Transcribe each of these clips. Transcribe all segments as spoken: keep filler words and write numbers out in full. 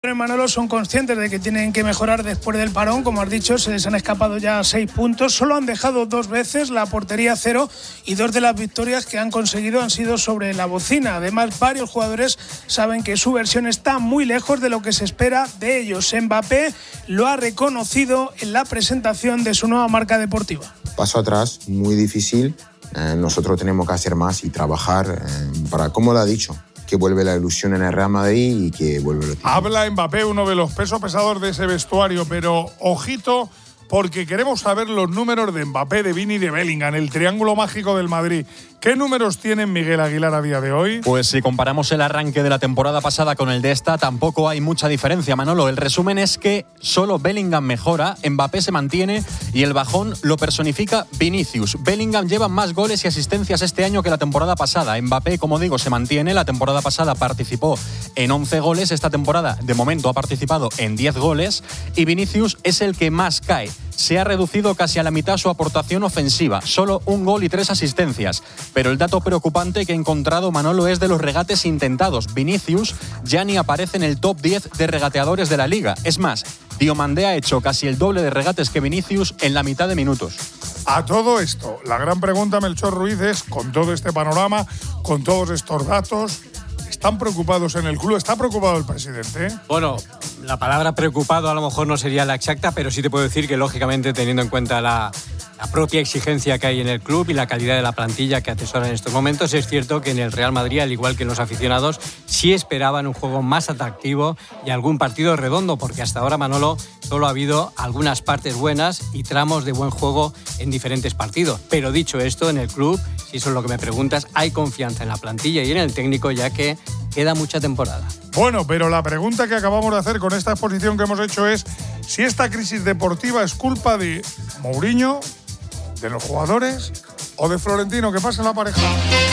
Manolo, son conscientes de que tienen que mejorar después del parón. Como has dicho, se les han escapado ya seis puntos. Solo han dejado dos veces la portería cero y dos de las victorias que han conseguido han sido sobre la bocina. Además, varios jugadores saben que su versión está muy lejos de lo que se espera de ellos. Mbappé lo ha reconocido en la presentación de su nueva marca deportiva. Paso atrás, muy difícil. Eh, nosotros tenemos que hacer más y trabajar eh, para, como lo ha dicho, que vuelve la ilusión en el Real Madrid y que vuelve el título. Habla Mbappé, uno de los pesos pesados de ese vestuario, pero ojito, porque queremos saber los números de Mbappé, de Vini y de Bellingham, el triángulo mágico del Madrid. ¿Qué números tiene Miguel Aguilar a día de hoy? Pues si comparamos el arranque de la temporada pasada con el de esta, tampoco hay mucha diferencia, Manolo. El resumen es que solo Bellingham mejora, Mbappé se mantiene y el bajón lo personifica Vinicius. Bellingham lleva más goles y asistencias este año que la temporada pasada. Mbappé, como digo, se mantiene. La temporada pasada participó en once goles. Esta temporada, de momento, ha participado en diez goles. Y Vinicius es el que más cae. Se ha reducido casi a la mitad su aportación ofensiva. Solo un gol y tres asistencias. Pero el dato preocupante que he encontrado, Manolo, es de los regates intentados. Vinicius ya ni aparece en el top diez de regateadores de la Liga. Es más, Diomandé ha hecho casi el doble de regates que Vinicius en la mitad de minutos. A todo esto, la gran pregunta, Melchor Ruiz, es, con todo este panorama, con todos estos datos, ¿están preocupados en el club? ¿Está preocupado el presidente? Bueno, la palabra preocupado a lo mejor no sería la exacta, pero sí te puedo decir que, lógicamente, teniendo en cuenta la, la propia exigencia que hay en el club y la calidad de la plantilla que atesora en estos momentos, es cierto que en el Real Madrid, al igual que en los aficionados, sí esperaban un juego más atractivo y algún partido redondo, porque hasta ahora, Manolo, solo ha habido algunas partes buenas y tramos de buen juego en diferentes partidos. Pero dicho esto, en el club, si eso es lo que me preguntas, hay confianza en la plantilla y en el técnico, ya que queda mucha temporada. Bueno, pero la pregunta que acabamos de hacer con esta exposición que hemos hecho es si esta crisis deportiva es culpa de Mourinho, de los jugadores o de Florentino. ¿Qué pasa en la pareja?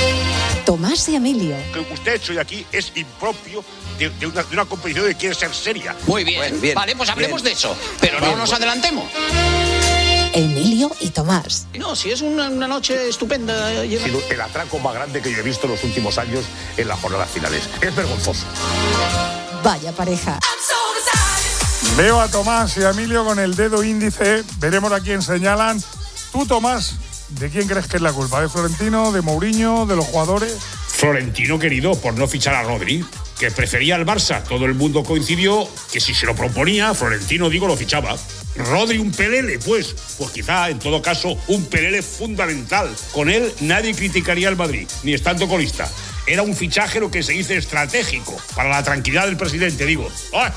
Tomás y Emilio. Lo que usted ha hecho hoy aquí es impropio de, de, una, de una competición que quiere ser seria. Muy bien, bueno, bien vale, pues hablemos bien de eso, pero bien, no nos bueno. adelantemos. Emilio y Tomás. No, si es una, una noche estupenda. Ha sido el atraco más grande que yo he visto en los últimos años en las jornadas finales. Es vergonzoso. Vaya pareja. Veo a Tomás y a Emilio con el dedo índice. Veremos a quién señalan. Tú, Tomás, ¿de quién crees que es la culpa? ¿De Florentino, de Mourinho, de los jugadores? Florentino, querido, por no fichar a Rodri, que prefería al Barça. Todo el mundo coincidió que si se lo proponía, Florentino, digo, lo fichaba. Rodri, un pelele, pues, pues quizá, en todo caso, un pelele fundamental. Con él nadie criticaría al Madrid, ni estando colista. Era un fichaje, lo que se dice, estratégico, para la tranquilidad del presidente, digo. ¡Ah!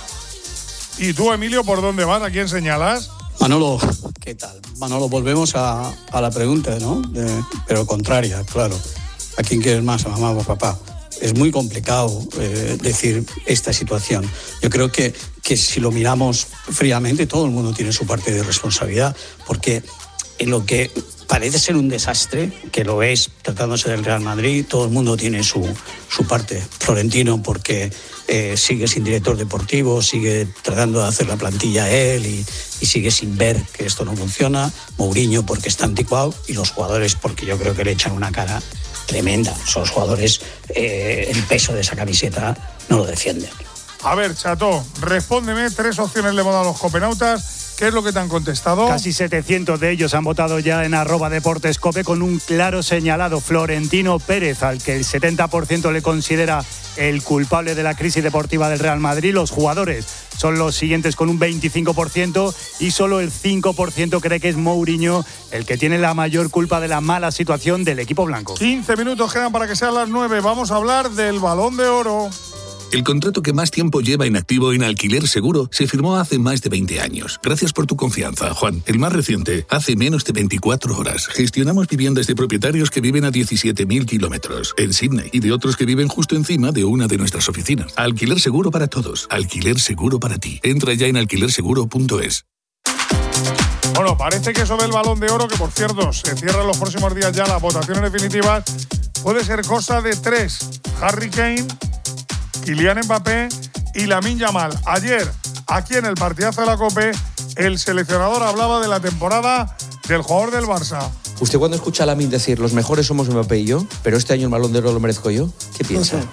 ¿Y tú, Emilio, por dónde vas? ¿A quién señalas? Manolo, ¿qué tal? Manolo, volvemos a, a la pregunta, ¿no? De, pero contraria, claro. ¿A quién quieres más, a mamá o a papá? Es muy complicado eh, decir esta situación. Yo creo que, que si lo miramos fríamente, todo el mundo tiene su parte de responsabilidad, porque en lo que parece ser un desastre, que lo es tratándose del Real Madrid, todo el mundo tiene su, su parte. Florentino porque eh, sigue sin director deportivo, sigue tratando de hacer la plantilla él y, y sigue sin ver que esto no funciona. Mourinho porque está anticuado y los jugadores porque yo creo que le echan una cara tremenda. Son los jugadores, eh, el peso de esa camiseta no lo defienden. A ver, Chato, respóndeme, tres opciones le hemos dado a los copenautas. ¿Qué es lo que te han contestado? Casi setecientos de ellos han votado ya en arroba deportescope con un claro señalado, Florentino Pérez, al que el setenta por ciento le considera el culpable de la crisis deportiva del Real Madrid. Los jugadores son los siguientes con un veinticinco por ciento y solo el cinco por ciento cree que es Mourinho el que tiene la mayor culpa de la mala situación del equipo blanco. quince minutos quedan para que sean las nueve. Vamos a hablar del Balón de Oro. El contrato que más tiempo lleva inactivo en Alquiler Seguro se firmó hace más de veinte años. Gracias por tu confianza, Juan. El más reciente, hace menos de veinticuatro horas. Gestionamos viviendas de propietarios que viven a diecisiete mil kilómetros en Sydney y de otros que viven justo encima de una de nuestras oficinas. Alquiler Seguro para todos. Alquiler Seguro para ti. Entra ya en alquiler seguro punto es. Bueno, parece que eso del Balón de Oro, que por cierto se cierran los próximos días ya las votaciones definitivas, puede ser cosa de tres. Harry Kane, Kylian Mbappé y Lamine Yamal. Ayer, aquí en el partidazo de la COPE, el seleccionador hablaba de la temporada del jugador del Barça. ¿Usted cuando escucha a Lamine decir los mejores somos Mbappé y yo, pero este año el Balón de Oro lo merezco yo? ¿Qué piensa?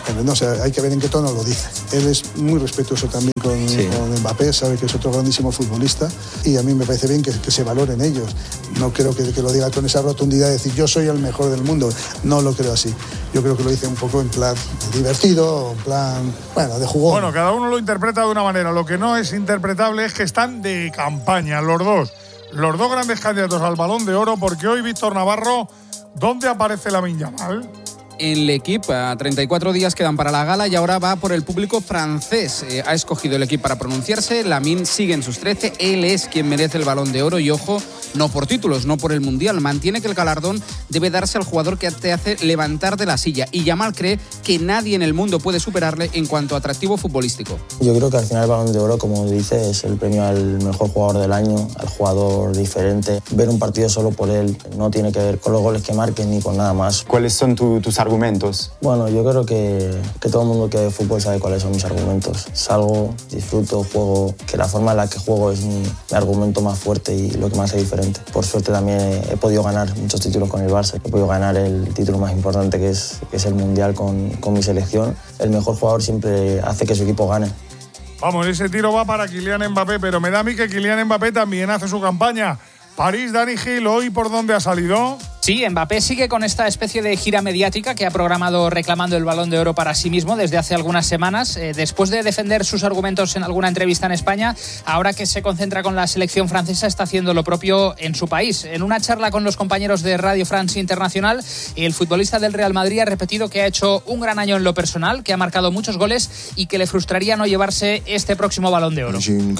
No, o sea, hay que ver en qué tono lo dice. Él es muy respetuoso también con, sí. con Mbappé, sabe que es otro grandísimo futbolista y a mí me parece bien que, que se valoren ellos. No creo que, que lo diga con esa rotundidad de decir yo soy el mejor del mundo. No lo creo así. Yo creo que lo dice un poco en plan divertido, en plan, bueno, de jugón. Bueno, cada uno lo interpreta de una manera. Lo que no es interpretable es que están de campaña los dos. Los dos grandes candidatos al Balón de Oro, porque hoy Víctor Navarro, ¿dónde aparece Lamine Yamal? En L'Equipe, a treinta y cuatro días quedan para la gala y ahora va por el público francés. Eh, ha escogido el L'Equipe para pronunciarse. Lamine sigue en sus trece. Él es quien merece el Balón de Oro y, ojo, no por títulos, no por el Mundial. Mantiene que el galardón debe darse al jugador que te hace levantar de la silla. Y Yamal cree que nadie en el mundo puede superarle en cuanto a atractivo futbolístico. Yo creo que al final el Balón de Oro, como dice, es el premio al mejor jugador del año, al jugador diferente. Ver un partido solo por él no tiene que ver con los goles que marquen ni con nada más. ¿Cuáles son tu, tus argumentos? Bueno, yo creo que, que todo el mundo que ve fútbol sabe cuáles son mis argumentos. Salgo, disfruto, juego, que la forma en la que juego es mi, mi argumento más fuerte y lo que más hace diferente. Por suerte también he, he podido ganar muchos títulos con el Barça. He podido ganar el título más importante que es, que es el Mundial con, con mi selección. El mejor jugador siempre hace que su equipo gane. Vamos, ese tiro va para Kylian Mbappé, pero me da a mí que Kylian Mbappé también hace su campaña. París, Dani Gil, ¿hoy por dónde ha salido? Sí, Mbappé sigue con esta especie de gira mediática que ha programado reclamando el Balón de Oro para sí mismo desde hace algunas semanas. Eh, después de defender sus argumentos en alguna entrevista en España, ahora que se concentra con la selección francesa, está haciendo lo propio en su país. En una charla con los compañeros de Radio France Internacional, el futbolista del Real Madrid ha repetido que ha hecho un gran año en lo personal, que ha marcado muchos goles y que le frustraría no llevarse este próximo Balón de Oro.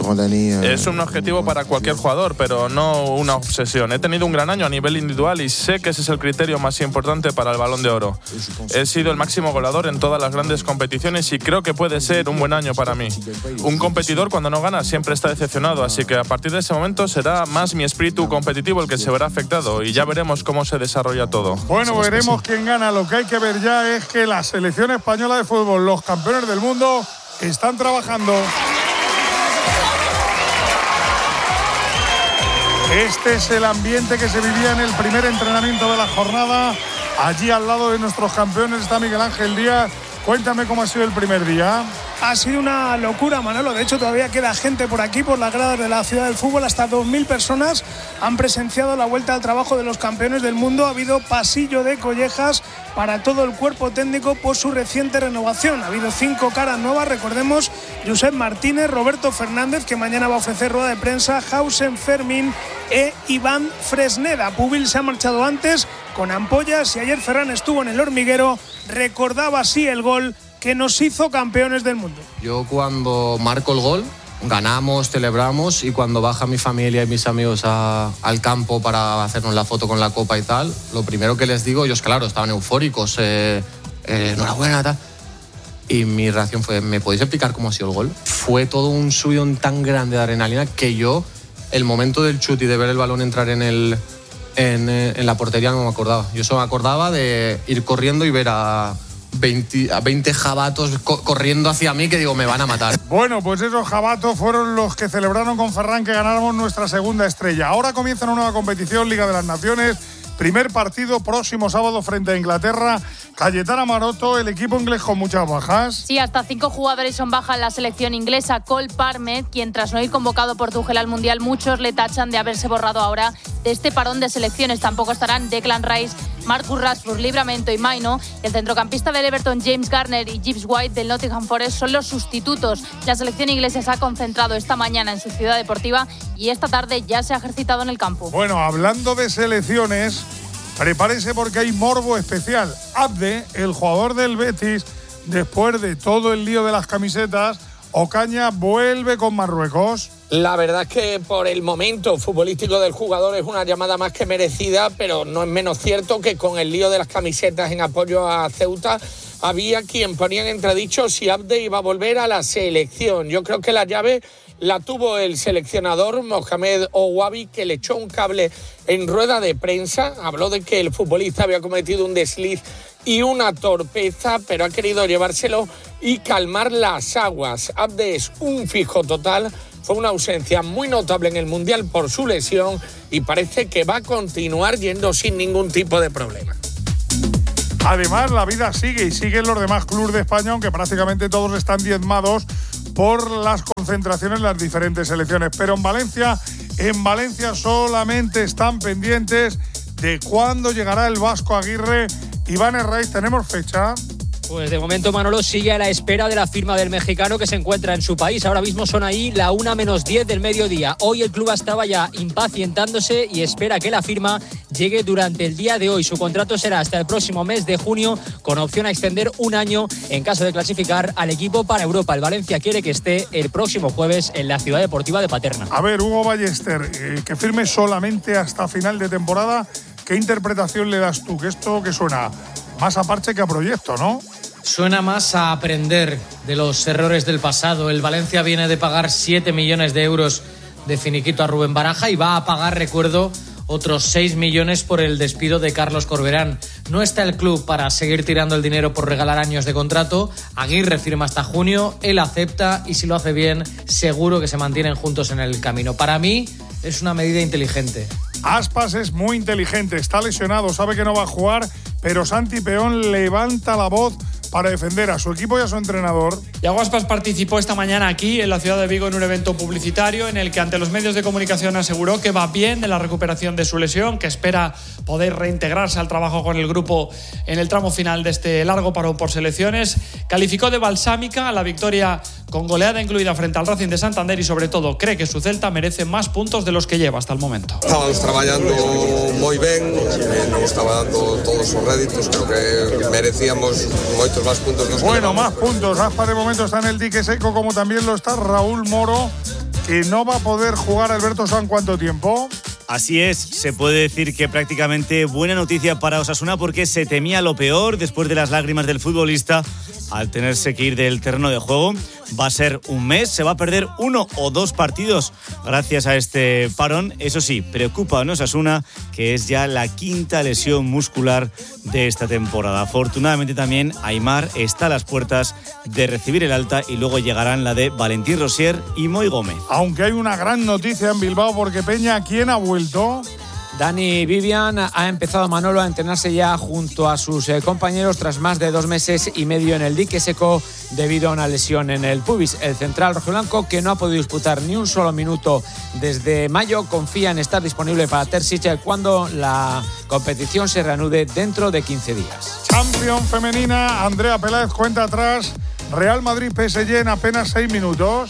Es un objetivo para cualquier jugador, pero no una obsesión. He tenido un gran año a nivel individual y sé que ese es el criterio más importante para el Balón de Oro. He sido el máximo goleador en todas las grandes competiciones y creo que puede ser un buen año para mí. Un competidor cuando no gana siempre está decepcionado, así que a partir de ese momento será más mi espíritu competitivo el que se verá afectado y ya veremos cómo se desarrolla todo. Bueno, veremos quién gana. Lo que hay que ver ya es que la selección española de fútbol, los campeones del mundo, están trabajando. Este es el ambiente que se vivía en el primer entrenamiento de la jornada. Allí al lado de nuestros campeones está Miguel Ángel Díaz. Cuéntame cómo ha sido el primer día. Ha sido una locura, Manolo. De hecho, todavía queda gente por aquí, por las gradas de la Ciudad del Fútbol. Hasta dos mil personas han presenciado la vuelta al trabajo de los campeones del mundo. Ha habido pasillo de collejas para todo el cuerpo técnico por su reciente renovación. Ha habido cinco caras nuevas. Recordemos, Josep Martínez, Roberto Fernández, que mañana va a ofrecer rueda de prensa, Hausen, Fermín e Iván Fresneda. Pubil se ha marchado antes con ampollas y ayer Ferran estuvo en el hormiguero. Recordaba así el gol que nos hizo campeones del mundo. Yo cuando marco el gol, ganamos, celebramos, y cuando baja mi familia y mis amigos a, al campo para hacernos la foto con la copa y tal, lo primero que les digo, ellos claro, estaban eufóricos, eh, eh, enhorabuena, tal. Y mi reacción fue, ¿me podéis explicar cómo ha sido el gol? Fue todo un subidón tan grande de adrenalina que yo, el momento del chut y de ver el balón entrar en el... En, en la portería no me acordaba. Yo solo me acordaba de ir corriendo y ver a veinte, a veinte jabatos co- corriendo hacia mí que digo, me van a matar. Bueno, pues esos jabatos fueron los que celebraron con Ferran que ganáramos nuestra segunda estrella. Ahora comienza una nueva competición, Liga de las Naciones. Primer partido próximo sábado frente a Inglaterra. Cayetana Maroto, el equipo inglés con muchas bajas. Sí, hasta cinco jugadores son bajas en la selección inglesa. Cole Palmer, quien tras no ir convocado por Tuchel al Mundial, muchos le tachan de haberse borrado ahora de este parón de selecciones. Tampoco estarán Declan Rice, Marcus Rashford, Livramento y Maino. El centrocampista del Everton, James Garner, y Gibbs White del Nottingham Forest son los sustitutos. La selección inglesa se ha concentrado esta mañana en su ciudad deportiva y esta tarde ya se ha ejercitado en el campo. Bueno, hablando de selecciones, prepárense porque hay morbo especial. Abde, el jugador del Betis, después de todo el lío de las camisetas, Ocaña vuelve con Marruecos. La verdad es que por el momento futbolístico del jugador es una llamada más que merecida, pero no es menos cierto que con el lío de las camisetas en apoyo a Ceuta había quien ponía en entredicho si Abde iba a volver a la selección. Yo creo que la llave la tuvo el seleccionador Mohamed Ouabi, que le echó un cable en rueda de prensa. Habló de que el futbolista había cometido un desliz y una torpeza, pero ha querido llevárselo y calmar las aguas. Abde es un fijo total. Fue una ausencia muy notable en el Mundial por su lesión y parece que va a continuar yendo sin ningún tipo de problema. Además, la vida sigue y siguen los demás clubes de España, aunque prácticamente todos están diezmados por las concentraciones en las diferentes selecciones. Pero en Valencia, en Valencia solamente están pendientes de cuándo llegará el Vasco Aguirre. Iván Herraiz, ¿tenemos fecha? Pues de momento Manolo sigue a la espera de la firma del mexicano que se encuentra en su país. Ahora mismo son ahí la una menos diez del mediodía. Hoy el club estaba ya impacientándose y espera que la firma llegue durante el día de hoy. Su contrato será hasta el próximo mes de junio, con opción a extender un año en caso de clasificar al equipo para Europa. El Valencia quiere que esté el próximo jueves en la Ciudad Deportiva de Paterna. A ver, Hugo Ballester, eh, que firme solamente hasta final de temporada. ¿Qué interpretación le das tú? Que esto que suena más a parche que a proyecto, ¿no? Suena más a aprender de los errores del pasado. El Valencia viene de pagar siete millones de euros de finiquito a Rubén Baraja y va a pagar, recuerdo, otros seis millones por el despido de Carlos Corberán. No está el club para seguir tirando el dinero por regalar años de contrato. Aguirre firma hasta junio, él acepta y si lo hace bien, seguro que se mantienen juntos en el camino. Para mí es una medida inteligente. Aspas es muy inteligente, está lesionado, sabe que no va a jugar, pero Santi Peón levanta la voz para defender a su equipo y a su entrenador. Iago Aspas participó esta mañana aquí en la ciudad de Vigo en un evento publicitario en el que ante los medios de comunicación aseguró que va bien en la recuperación de su lesión, que espera poder reintegrarse al trabajo con el grupo en el tramo final de este largo parón por selecciones. Calificó de balsámica la victoria con goleada incluida frente al Racing de Santander y sobre todo cree que su Celta merece más puntos de los que lleva hasta el momento. Estábamos trabajando muy bien, nos estaba dando todos sus réditos, creo que merecíamos muchos más puntos. Bueno, más puntos. Aspas de momento está en el dique seco, como también lo está Raúl Moro, que no va a poder jugar. Alberto San, ¿cuánto tiempo? Así es, se puede decir que prácticamente buena noticia para Osasuna porque se temía lo peor después de las lágrimas del futbolista al tenerse que ir del terreno de juego. Va a ser un mes, se va a perder uno o dos partidos gracias a este parón. Eso sí, preocupa a Osasuna, que es ya la quinta lesión muscular de esta temporada. Afortunadamente también Aimar está a las puertas de recibir el alta y luego llegarán la de Valentín Rosier y Moi Gómez. Aunque hay una gran noticia en Bilbao porque Peña, ¿quién ha vuelto? Dani Vivian ha empezado, Manolo, a entrenarse ya junto a sus eh, compañeros tras más de dos meses y medio en el dique seco debido a una lesión en el pubis. El central rojiblanco, que no ha podido disputar ni un solo minuto desde mayo, confía en estar disponible para Terzic cuando la competición se reanude dentro de quince días. Champions femenina, Andrea Peláez cuenta atrás. Real Madrid P S G en apenas seis minutos.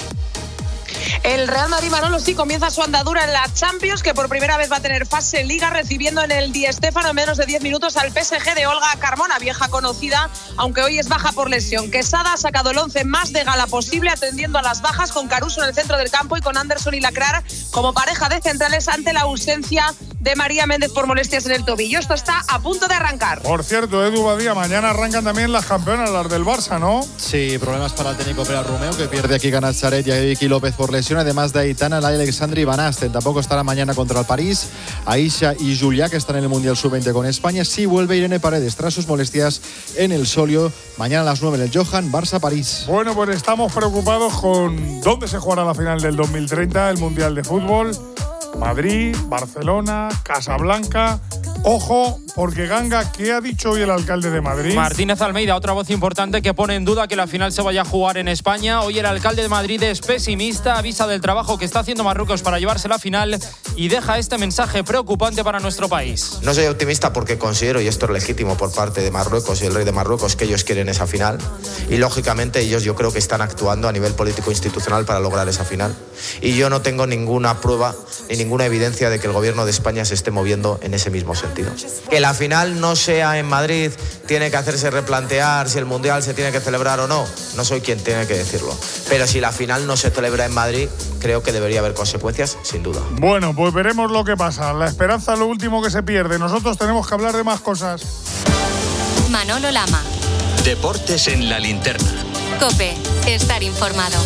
El Real Madrid, Manolo, sí comienza su andadura en la Champions, que por primera vez va a tener fase Liga, recibiendo en el Di Stéfano en menos de diez minutos al P S G de Olga Carmona, vieja conocida, aunque hoy es baja por lesión. Quesada ha sacado el once más de gala posible, atendiendo a las bajas, con Caruso en el centro del campo y con Anderson y Lacrar como pareja de centrales ante la ausencia de María Méndez por molestias en el tobillo. Esto está a punto de arrancar. Por cierto, Edu Badía, mañana arrancan también las campeonas, las del Barça, ¿no? Sí, problemas para el técnico Pere Romeu, que pierde aquí Ganacharet y a Vicky López por lesión, además de Aitana, la Alexandri y Van Asten. Tampoco estará mañana contra el París. Aisha y Julia, que están en el Mundial sub veinte con España. Sí vuelve Irene Paredes tras sus molestias en el Solio. Mañana a las nueve en el Johan, Barça-París. Bueno, pues estamos preocupados con dónde se jugará la final del dos mil treinta, el Mundial de Fútbol. Madrid, Barcelona, Casablanca. Ojo, porque Ganga, ¿qué ha dicho hoy el alcalde de Madrid? Martínez Almeida, otra voz importante que pone en duda que la final se vaya a jugar en España. Hoy el alcalde de Madrid es pesimista, avisa del trabajo que está haciendo Marruecos para llevarse la final y deja este mensaje preocupante para nuestro país. No soy optimista porque considero, y esto es legítimo por parte de Marruecos y el rey de Marruecos, que ellos quieren esa final. Y lógicamente ellos yo creo que están actuando a nivel político-institucional para lograr esa final. Y yo no tengo ninguna prueba ni ninguna evidencia de que el gobierno de España se esté moviendo en ese mismo sentido. Que la final no sea en Madrid tiene que hacerse replantear si el Mundial se tiene que celebrar o no. No soy quien tiene que decirlo. Pero si la final no se celebra en Madrid, creo que debería haber consecuencias, sin duda. Bueno, pues veremos lo que pasa. La esperanza es lo último que se pierde. Nosotros tenemos que hablar de más cosas. Manolo Lama. Deportes en la linterna. COPE. Estar informado.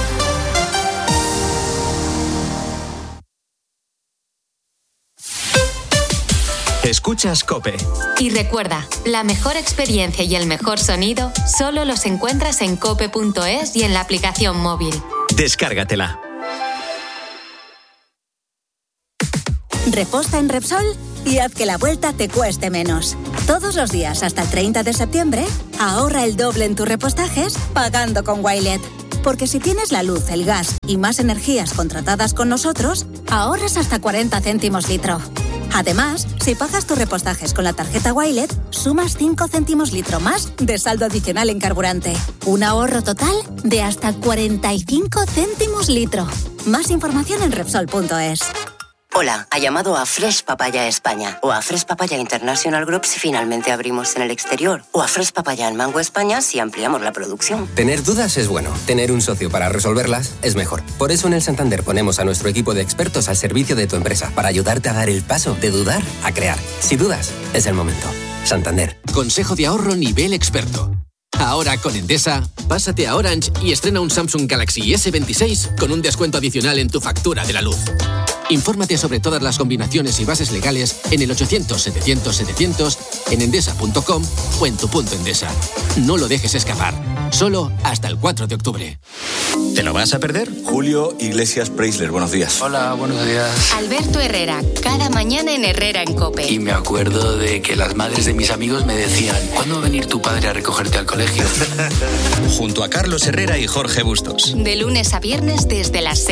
Escuchas COPE. Y recuerda, la mejor experiencia y el mejor sonido solo los encuentras en cope punto es y en la aplicación móvil. Descárgatela. Reposta en Repsol y haz que la vuelta te cueste menos. Todos los días hasta el treinta de septiembre, ahorra el doble en tus repostajes pagando con Wilet. Porque si tienes la luz, el gas y más energías contratadas con nosotros, ahorras hasta cuarenta céntimos litro. Además, si pagas tus repostajes con la tarjeta Wilet, sumas cinco céntimos litro más de saldo adicional en carburante. Un ahorro total de hasta cuarenta y cinco céntimos litro. Más información en Repsol punto es. Hola, ha llamado a Fresh Papaya España o a Fresh Papaya International Group si finalmente abrimos en el exterior o a Fresh Papaya en Mango España si ampliamos la producción. Tener dudas es bueno, tener un socio para resolverlas es mejor. Por eso en el Santander ponemos a nuestro equipo de expertos al servicio de tu empresa para ayudarte a dar el paso de dudar a crear. Si dudas, es el momento. Santander. Consejo de ahorro nivel experto. Ahora con Endesa, pásate a Orange y estrena un Samsung Galaxy ese veintiséis con un descuento adicional en tu factura de la luz. Infórmate sobre todas las combinaciones y bases legales en el ochocientos setecientos setecientos, en endesa punto com o en tu punto Endesa. No lo dejes escapar. Solo hasta el cuatro de octubre. ¿Te lo vas a perder? Julio Iglesias Preisler, buenos días. Hola, buenos días. Alberto Herrera, cada mañana en Herrera en COPE. Y me acuerdo de que las madres de mis amigos me decían, ¿cuándo va a venir tu padre a recogerte al colegio? Junto a Carlos Herrera y Jorge Bustos. De lunes a viernes desde las seis.